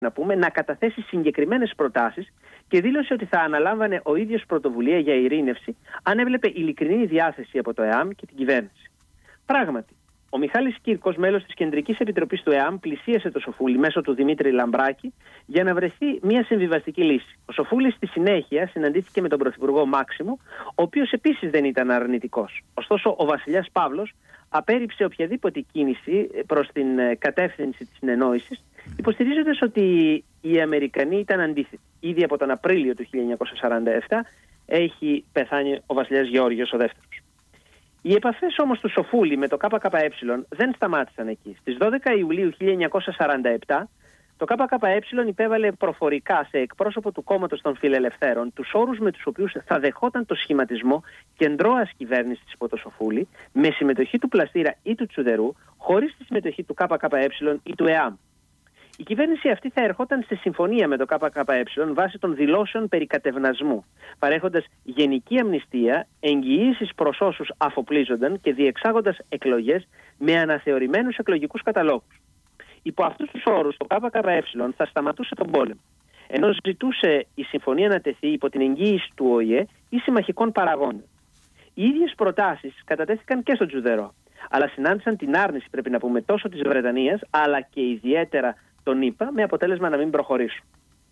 να πούμε, να καταθέσει συγκεκριμένες προτάσεις και δήλωσε ότι θα αναλάμβανε ο ίδιος πρωτοβουλία για ειρήνευση αν έβλεπε ειλικρινή διάθεση από το ΕΑΜ και την κυβέρνηση. Πράγματι, ο Μιχάλης Κύρκος, μέλος της Κεντρικής Επιτροπής του ΕΑΜ, πλησίασε το Σοφούλη μέσω του Δημήτρη Λαμπράκη για να βρεθεί μια συμβιβαστική λύση. Ο Σοφούλης στη συνέχεια συναντήθηκε με τον Πρωθυπουργό Μάξιμο, ο οποίος επίσης δεν ήταν αρνητικός. Ωστόσο, ο βασιλιάς Παύλος απέρριψε οποιαδήποτε κίνηση προς την κατεύθυνση της συνεννόησης, υποστηρίζοντας ότι οι Αμερικανοί ήταν αντίθετοι. Ήδη από τον Απρίλιο του 1947 έχει πεθάνει ο βασιλιάς Γεώργιος ο δεύτερος. Οι επαφές όμως του Σοφούλη με το ΚΚΕ δεν σταμάτησαν εκεί. Στις 12 Ιουλίου 1947 το ΚΚΕ υπέβαλε προφορικά σε εκπρόσωπο του κόμματος των Φιλελευθέρων τους όρους με τους οποίους θα δεχόταν το σχηματισμό κεντρώας κυβέρνησης υπό το Σοφούλη, με συμμετοχή του Πλαστήρα ή του Τσουδερού, χωρίς τη συμμετοχή του ΚΚΕ ή του ΕΑΜ. Η κυβέρνηση αυτή θα ερχόταν σε συμφωνία με το ΚΚΕ βάσει των δηλώσεων περί κατευνασμού, παρέχοντας γενική αμνηστία, εγγυήσεις προς όσους αφοπλίζονταν και διεξάγοντας εκλογές με αναθεωρημένους εκλογικούς καταλόγους. Υπό αυτούς τους όρους το ΚΚΕ θα σταματούσε τον πόλεμο, ενώ ζητούσε η συμφωνία να τεθεί υπό την εγγύηση του ΟΗΕ ή συμμαχικών παραγόντων. Οι ίδιες προτάσεις κατατέθηκαν και στον Τσουδερό, αλλά συνάντησαν την άρνηση, πρέπει να πούμε, τόσο της Βρετανίας, αλλά και ιδιαίτερα τον ΗΠΑ, με αποτέλεσμα να μην προχωρήσουν.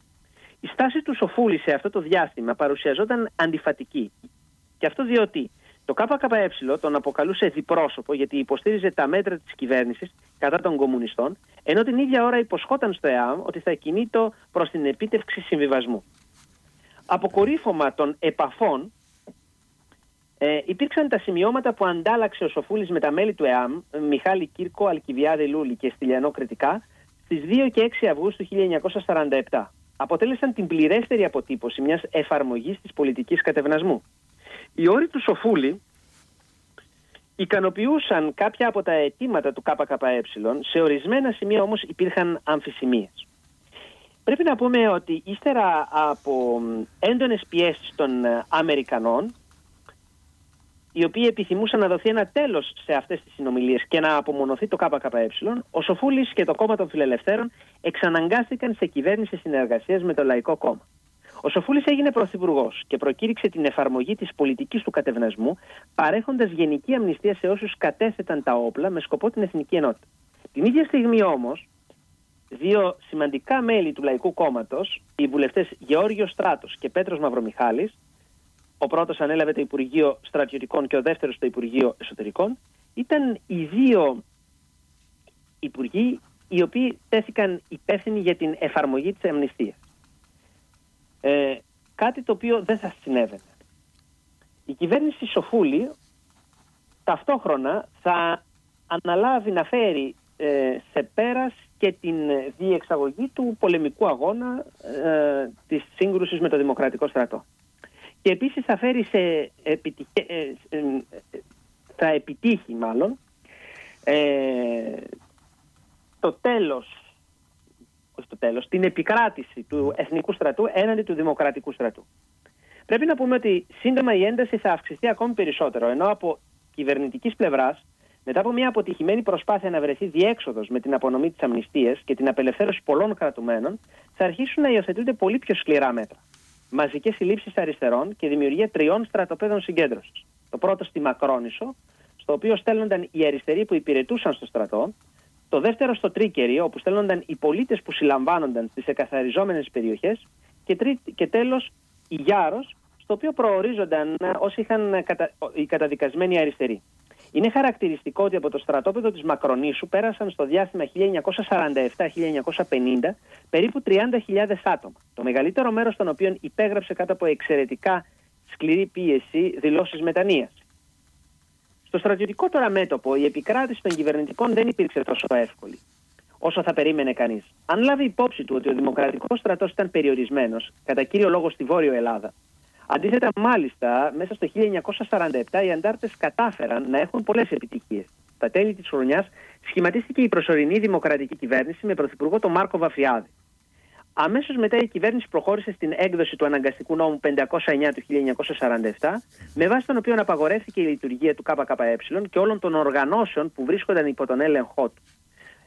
Η στάση του Σοφούλη σε αυτό το διάστημα παρουσιαζόταν αντιφατική. Και αυτό διότι το ΚΚΕ τον αποκαλούσε διπρόσωπο, γιατί υποστήριζε τα μέτρα της κυβέρνησης κατά των κομμουνιστών, ενώ την ίδια ώρα υποσχόταν στο ΕΑΜ ότι θα κινείτο προς την επίτευξη συμβιβασμού. Αποκορύφωμα των επαφών υπήρξαν τα σημειώματα που αντάλλαξε ο Σοφούλης με τα μέλη του ΕΑΜ, Μιχάλη Κύρκο, Αλκιβιάδη Λούλη και Στυλιανό Κρητικά, στις 2 και 6 Αυγούστου 1947. Αποτέλεσαν την πληρέστερη αποτύπωση μιας εφαρμογής της πολιτικής κατευνασμού. Οι όροι του Σοφούλη ικανοποιούσαν κάποια από τα αιτήματα του ΚΚΕ, σε ορισμένα σημεία όμως υπήρχαν αμφισημίες. Πρέπει να πούμε ότι ύστερα από έντονες πιέσεις των Αμερικανών, οι οποίοι επιθυμούσαν να δοθεί ένα τέλος σε αυτές τις συνομιλίες και να απομονωθεί το ΚΚΕ, ο Σοφούλης και το κόμμα των Φιλελευθέρων εξαναγκάστηκαν σε κυβέρνηση συνεργασίας με το Λαϊκό Κόμμα. Ο Σοφούλης έγινε πρωθυπουργός και προκήρυξε την εφαρμογή της πολιτικής του κατευνασμού, παρέχοντας γενική αμνηστία σε όσους κατέθεταν τα όπλα με σκοπό την εθνική ενότητα. Την ίδια στιγμή όμως, δύο σημαντικά μέλη του Λαϊκού Κόμματος, οι βουλευτές Γεώργιος Στράτος και Πέτρος Μαυρομιχάλης, ο πρώτος ανέλαβε το Υπουργείο Στρατιωτικών και ο δεύτερος το Υπουργείο Εσωτερικών, ήταν οι δύο υπουργοί οι οποίοι τέθηκαν υπεύθυνοι για την εφαρμογή της αμνηστίας. Κάτι το οποίο δεν θα συνέβαινε. Η κυβέρνηση Σοφούλη ταυτόχρονα θα αναλάβει να φέρει σε πέρας και την διεξαγωγή του πολεμικού αγώνα της σύγκρουσης με το Δημοκρατικό Στρατό. Και επίσης θα φέρει θα επιτύχει μάλλον την επικράτηση του Εθνικού Στρατού έναντι του Δημοκρατικού Στρατού. Πρέπει να πούμε ότι σύντομα η ένταση θα αυξηθεί ακόμη περισσότερο, ενώ από κυβερνητικής πλευράς, μετά από μια αποτυχημένη προσπάθεια να βρεθεί διέξοδος με την απονομή της αμνηστίας και την απελευθέρωση πολλών κρατουμένων, θα αρχίσουν να υιοθετούνται πολύ πιο σκληρά μέτρα. Μαζικές συλλήψεις αριστερών και δημιουργία 3 στρατοπέδων συγκέντρωσης. Το πρώτο στη Μακρόνησο, στο οποίο στέλνονταν οι αριστεροί που υπηρετούσαν στο στρατό. Το δεύτερο στο Τρίκερι, όπου στέλνονταν οι πολίτες που συλλαμβάνονταν στις εκαθαριζόμενες περιοχές. Και τέλος η Γιάρος, στο οποίο προορίζονταν όσοι είχαν οι καταδικασμένοι αριστεροί. Είναι χαρακτηριστικό ότι από το στρατόπεδο της Μακρονήσου πέρασαν στο διάστημα 1947-1950 περίπου 30.000 άτομα, το μεγαλύτερο μέρος των οποίων υπέγραψε κάτω από εξαιρετικά σκληρή πίεση δηλώσεις μετανοίας. Στο στρατιωτικό τώρα μέτωπο η επικράτηση των κυβερνητικών δεν υπήρξε τόσο εύκολη όσο θα περίμενε κανείς. Αν λάβει υπόψη του ότι ο Δημοκρατικός στρατός ήταν περιορισμένος, κατά κύριο λόγο στη Βόρειο Ελλάδα, αντίθετα, μάλιστα, μέσα στο 1947 οι αντάρτες κατάφεραν να έχουν πολλές επιτυχίες. Στα τέλη της χρονιάς σχηματίστηκε η προσωρινή δημοκρατική κυβέρνηση με πρωθυπουργό τον Μάρκο Βαφιάδη. Αμέσως μετά η κυβέρνηση προχώρησε στην έκδοση του αναγκαστικού νόμου 509 του 1947, με βάση τον οποίο απαγορεύτηκε η λειτουργία του ΚΚΕ και όλων των οργανώσεων που βρίσκονταν υπό τον έλεγχό του.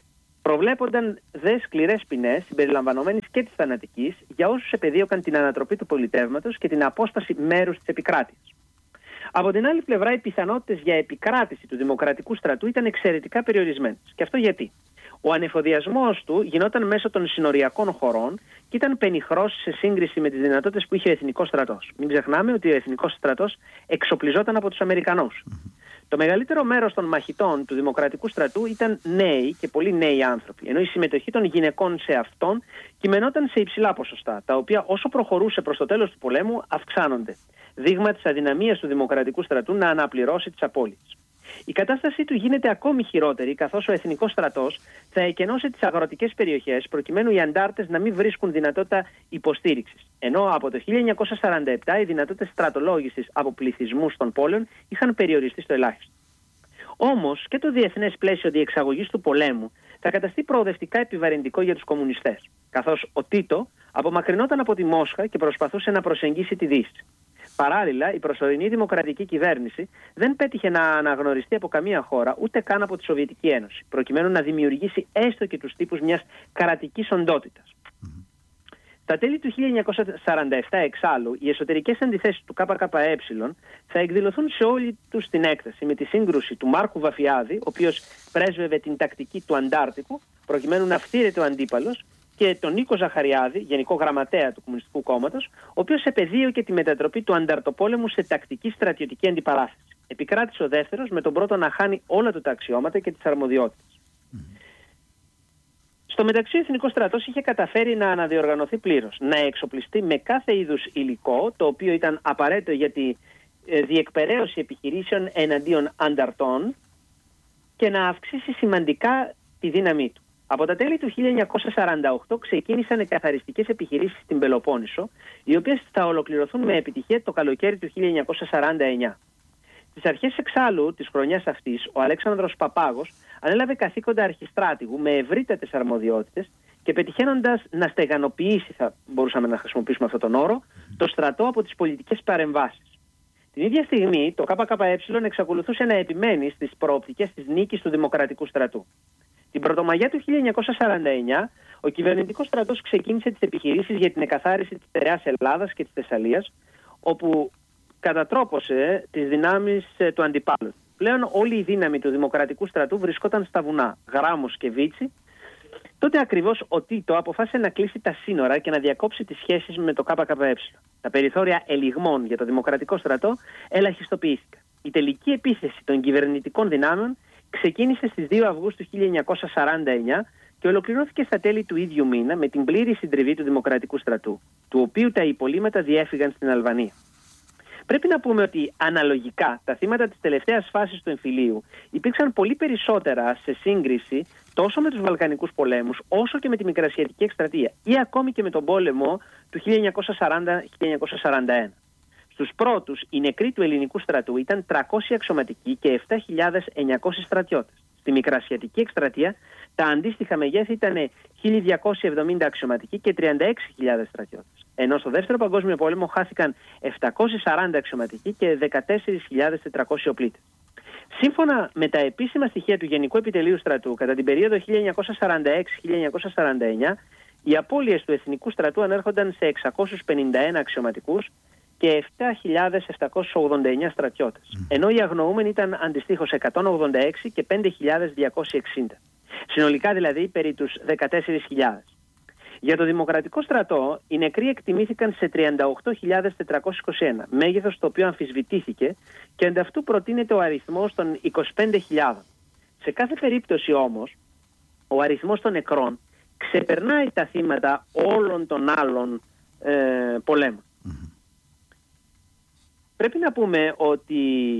Προβλέπονταν δε σκληρές ποινές, συμπεριλαμβανομένης και της θανατικής, για όσους επεδίωκαν την ανατροπή του πολιτεύματος και την απόσπαση μέρους της επικράτειας. Από την άλλη πλευρά, οι πιθανότητες για επικράτηση του δημοκρατικού στρατού ήταν εξαιρετικά περιορισμένες. Και αυτό γιατί? Ο ανεφοδιασμός του γινόταν μέσω των συνοριακών χωρών και ήταν πενιχρός σε σύγκριση με τις δυνατότητες που είχε ο εθνικός στρατός. Μην ξεχνάμε ότι ο εθνικός στρατός εξοπλιζόταν από τους Αμερικανούς. Το μεγαλύτερο μέρος των μαχητών του δημοκρατικού στρατού ήταν νέοι και πολύ νέοι άνθρωποι, ενώ η συμμετοχή των γυναικών σε αυτόν κειμενόταν σε υψηλά ποσοστά, τα οποία όσο προχωρούσε προς το τέλος του πολέμου αυξάνονται. Δείγμα της αδυναμίας του δημοκρατικού στρατού να αναπληρώσει τις απώλειες. Η κατάστασή του γίνεται ακόμη χειρότερη, καθώς ο εθνικός στρατός θα εκενώσει τις αγροτικές περιοχές προκειμένου οι αντάρτες να μην βρίσκουν δυνατότητα υποστήριξης. Ενώ από το 1947 οι δυνατότητες στρατολόγησης από πληθυσμούς των πόλεων είχαν περιοριστεί στο ελάχιστο. Όμως και το διεθνές πλαίσιο διεξαγωγής του πολέμου θα καταστεί προοδευτικά επιβαρυντικό για τους κομμουνιστές, καθώς ο Τίτο απομακρυνόταν από τη Μόσχα και προσπαθούσε να προσεγγίσει τη Δύση. Παράλληλα, η προσωρινή δημοκρατική κυβέρνηση δεν πέτυχε να αναγνωριστεί από καμία χώρα, ούτε καν από τη Σοβιετική Ένωση, προκειμένου να δημιουργήσει έστω και τους τύπους μιας κρατικής οντότητας. Στα τέλη του 1947, εξάλλου, οι εσωτερικές αντιθέσεις του ΚΚΕ θα εκδηλωθούν σε όλη τους την έκταση, με τη σύγκρουση του Μάρκου Βαφιάδη, ο οποίος πρέσβευε την τακτική του Αντάρτικου, προκειμένου να φτύρεται ο αντίπαλος, και τον Νίκο Ζαχαριάδη, Γενικό Γραμματέα του Κομμουνιστικού Κόμματος, ο οποίος επεδίωκε τη μετατροπή του Ανταρτοπόλεμου σε τακτική στρατιωτική αντιπαράθεση. Επικράτησε ο δεύτερος, με τον πρώτο να χάνει όλα του τα αξιώματα και τις αρμοδιότητες. Στο μεταξύ, ο Εθνικός Στρατός είχε καταφέρει να αναδιοργανωθεί πλήρως, να εξοπλιστεί με κάθε είδους υλικό, το οποίο ήταν απαραίτητο για τη διεκπεραίωση επιχειρήσεων εναντίον ανταρτών και να αυξήσει σημαντικά τη δύναμή του. Από τα τέλη του 1948 ξεκίνησαν εκαθαριστικές επιχειρήσεις στην Πελοπόννησο, οι οποίες θα ολοκληρωθούν με επιτυχία το καλοκαίρι του 1949. Στις αρχές εξάλλου της χρονιάς αυτής, ο Αλέξανδρος Παπάγος ανέλαβε καθήκοντα αρχιστράτηγου με ευρύτατες αρμοδιότητες και πετυχαίνοντας να στεγανοποιήσει, θα μπορούσαμε να χρησιμοποιήσουμε αυτόν τον όρο, το στρατό από τις πολιτικές παρεμβάσεις. Την ίδια στιγμή, το ΚΚΕ εξακολουθούσε να επιμένει στις προοπτικές της νίκης του Δημοκρατικού στρατού. Την Πρωτομαγιά του 1949, ο κυβερνητικός στρατός ξεκίνησε τις επιχειρήσεις για την εκαθάριση της στερεάς Ελλάδας και της Θεσσαλίας, όπου κατατρόπωσε τις δυνάμεις του αντιπάλου. Πλέον όλη η δύναμη του Δημοκρατικού στρατού βρισκόταν στα βουνά, Γράμμος και Βίτσι. Τότε ακριβώς ο Τίτο αποφάσισε να κλείσει τα σύνορα και να διακόψει τις σχέσεις με το ΚΚΕ. Τα περιθώρια ελιγμών για το Δημοκρατικό στρατό ελαχιστοποιήθηκαν. Η τελική επίθεση των κυβερνητικών δυνάμεων ξεκίνησε στις 2 Αυγούστου 1949 και ολοκληρώθηκε στα τέλη του ίδιου μήνα με την πλήρη συντριβή του Δημοκρατικού στρατού, του οποίου τα υπολείμματα διέφυγαν στην Αλβανία. Πρέπει να πούμε ότι αναλογικά τα θύματα της τελευταίας φάσης του εμφυλίου υπήρξαν πολύ περισσότερα σε σύγκριση τόσο με τους Βαλκανικούς πολέμους όσο και με τη Μικρασιατική εκστρατεία ή ακόμη και με τον πόλεμο του 1940-1941. Στους πρώτους, οι νεκροί του ελληνικού στρατού ήταν 300 αξιωματικοί και 7.900 στρατιώτες. Στη Μικρασιατική εκστρατεία τα αντίστοιχα μεγέθη ήταν 1.270 αξιωματικοί και 36.000 στρατιώτες. Ενώ στο Δεύτερο Παγκόσμιο Πόλεμο χάθηκαν 740 αξιωματικοί και 14.400 οπλίτες. Σύμφωνα με τα επίσημα στοιχεία του Γενικού Επιτελείου Στρατού, κατά την περίοδο 1946-1949, οι απώλειες του Εθνικού Στρατού ανέρχονταν σε 651 αξιωματικούς και 7.789 στρατιώτες, ενώ οι αγνοούμενοι ήταν αντιστοίχως 186 και 5.260. Συνολικά δηλαδή περί τους 14.000. Για το Δημοκρατικό στρατό, οι νεκροί εκτιμήθηκαν σε 38.421, μέγεθος το οποίο αμφισβητήθηκε και ανταυτού προτείνεται ο αριθμός των 25.000. Σε κάθε περίπτωση όμως, ο αριθμός των νεκρών ξεπερνάει τα θύματα όλων των άλλων πολέμων. Πρέπει να πούμε ότι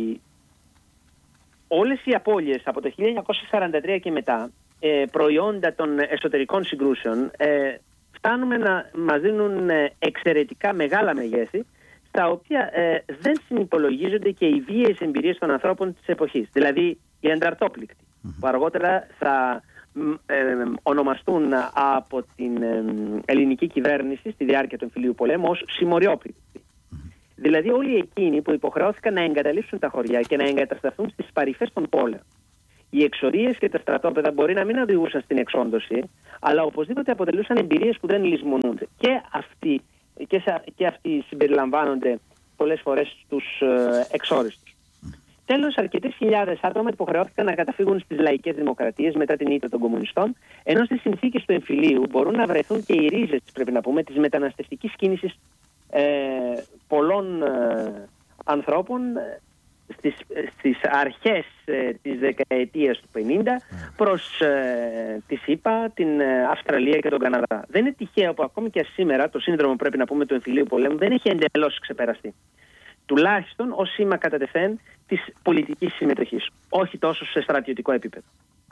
όλες οι απώλειες από το 1943 και μετά, προϊόντα των εσωτερικών συγκρούσεων, φτάνουμε να μας δίνουν εξαιρετικά μεγάλα μεγέθη, στα οποία δεν συνυπολογίζονται και οι βίαιες εμπειρίες των ανθρώπων της εποχής. Δηλαδή οι ανταρτόπληκτοι, που αργότερα θα ονομαστούν από την ελληνική κυβέρνηση στη διάρκεια του εμφυλίου πολέμου ως συμμοριόπληκτοι. Δηλαδή όλοι εκείνοι που υποχρεώθηκαν να εγκαταλείψουν τα χωριά και να εγκατασταθούν στις παρυφές των πόλεων. Οι εξορίες και τα στρατόπεδα μπορεί να μην οδηγούσαν στην εξόντωση, αλλά οπωσδήποτε αποτελούσαν εμπειρίες που δεν λησμονούνται. Και αυτοί συμπεριλαμβάνονται πολλές φορές στους εξόριστους. Τέλος, αρκετές χιλιάδες άτομα υποχρεώθηκαν να καταφύγουν στις λαϊκές δημοκρατίες μετά την ήττα των κομμουνιστών, ενώ στις συνθήκες του εμφυλίου μπορούν να βρεθούν και οι ρίζες, πρέπει να πούμε, της μεταναστευτικής κίνησης πολλών ανθρώπων στις αρχές της δεκαετίας του 50 προς τη ΣΥΠΑ, την Αυστραλία και τον Καναδά. Δεν είναι τυχαίο που ακόμη και σήμερα το σύνδρομο, πρέπει να πούμε, του εμφυλίου πολέμου δεν έχει εντελώς ξεπεραστεί. Τουλάχιστον ως σήμα κατά τεθέν της πολιτικής συμμετοχής, όχι τόσο σε στρατιωτικό επίπεδο.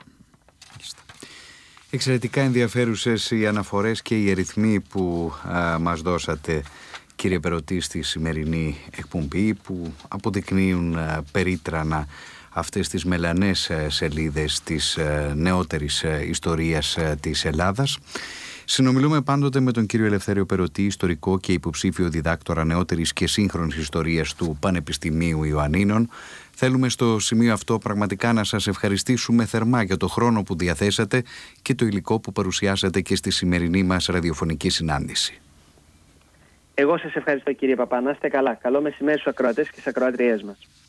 Εξαιρετικά ενδιαφέρουσες οι αναφορές και οι αριθμοί που μας δώσατε, κύριε Περωτή, στη σημερινή εκπομπή, που αποδεικνύουν περίτρανα αυτές τις μελανές σελίδες της νεότερης ιστορίας της Ελλάδας. Συνομιλούμε πάντοτε με τον κύριο Ελευθέριο Περωτή, ιστορικό και υποψήφιο διδάκτορα νεότερης και σύγχρονης ιστορίας του Πανεπιστημίου Ιωαννίνων. Θέλουμε στο σημείο αυτό πραγματικά να σας ευχαριστήσουμε θερμά για το χρόνο που διαθέσατε και το υλικό που παρουσιάσατε και στη σημερινή μας ραδιοφωνική συνάντηση. Εγώ σας ευχαριστώ, κύριε Παπά. Να είστε καλά. Καλό μεσημέρι στους ακροατές και στις ακροατριές μας.